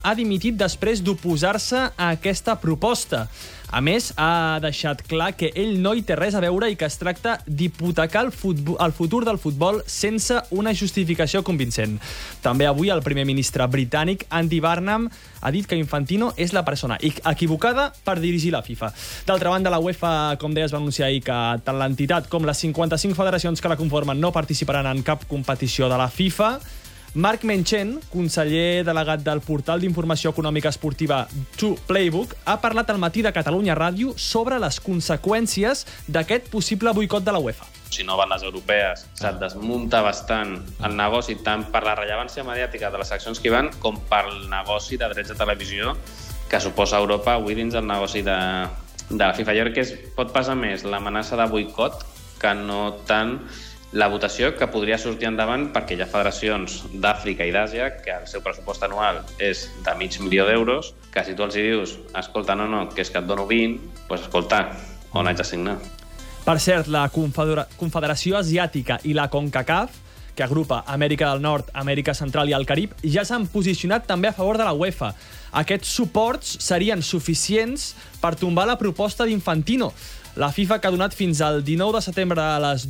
ha dimitit després d'oposar-se a aquesta proposta. A més, ha deixat clar que ell no hi té res a veure i que es tracta d'hipotecar el futur del futbol sense una justificació convincent. També avui el primer ministre britànic, Andy Burnham, ha dit que Infantino és la persona equivocada per dirigir la FIFA. D'altra banda, la UEFA, com deies, va anunciar ahir que tant l'entitat com les 55 federacions que la conformen no participaran en cap competició de la FIFA. Marc Menchen, conseller delegat del portal d'informació econòmica esportiva 2Playbook, ha parlat al Matí de Catalunya Ràdio sobre les conseqüències d'aquest possible boicot de la UEFA. Si no van les europees, se't desmunta bastant el negoci, tant per la rellevància mediàtica de les seccions que hi van com pel negoci de drets de televisió que suposa Europa avui dins del negoci de la FIFA. Jo crec que pot passar més l'amenaça de boicot que no tant la votació que podria sortir endavant, perquè hi ha federacions d'Àfrica i d'Àsia que el seu pressupost anual és de $500.000, que si tu els hi dius, escolta, no, que és que et dono 20, doncs escolta, on haig de signar? Per cert, la Confederació Asiàtica i la CONCACAF, que agrupa Amèrica del Nord, Amèrica Central i el Carib, ja s'han posicionat també a favor de la UEFA. Aquests suports serien suficients per tombar la proposta d'Infantino. La FIFA, que ha donat fins al 19 de setembre a les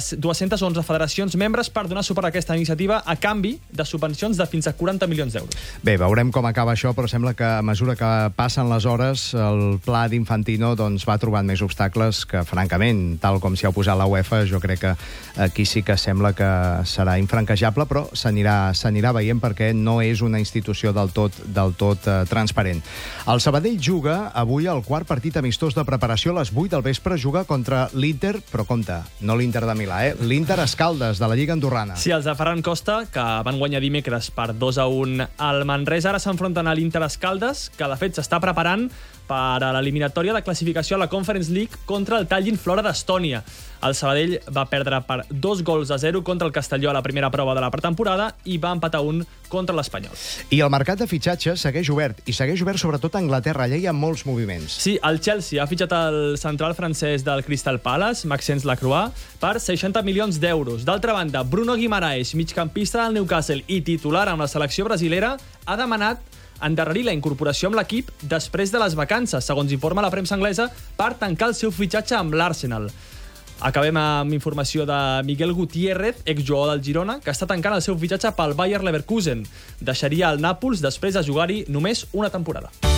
211 federacions membres per donar suport a aquesta iniciativa a canvi de subvencions de fins a 40 milions d'euros. Bé, veurem com acaba això, però sembla que a mesura que passen les hores el pla d'Infantino va trobant més obstacles que, francament, tal com s'hi ha oposat la UEFA, jo crec que aquí sí que sembla que serà infranquejable, però s'anirà veient perquè no és una institució del tot transparent. El Sabadell juga avui el quart partit amistós de preparació a les 8 del vespre, juga contra l'Inter, però compte, no l'Inter de Milà, l'Inter Escaldes, de la Lliga Andorrana. Sí, els de Ferran Costa, que van guanyar dimecres per 2-1 al Manresa, ara s'enfronten a l'Inter Escaldes, que de fet s'està preparant per a l'eliminatòria de classificació a la Conference League contra el Tallinn Flora d'Estònia. El Sabadell va perdre per 2-0 contra el Castelló a la primera prova de la pretemporada i va empatar 1 contra l'Espanyol. I el mercat de fitxatges segueix obert, i segueix obert sobretot a Anglaterra. Allà hi ha molts moviments. Sí, el Chelsea ha fitxat el central francès del Crystal Palace, Maxence Lacroix, per 60 milions d'euros. D'altra banda, Bruno Guimaraes, migcampista del Newcastle i titular amb la selecció brasilera, ha demanat endarrerir la incorporació amb l'equip després de les vacances, segons informa la premsa anglesa, per tancar el seu fitxatge amb l'Arsenal. Acabem amb informació de Miguel Gutiérrez, exjugador del Girona, que està tancant el seu fitxatge pel Bayer Leverkusen. Deixaria el Nàpols després de jugar-hi només una temporada.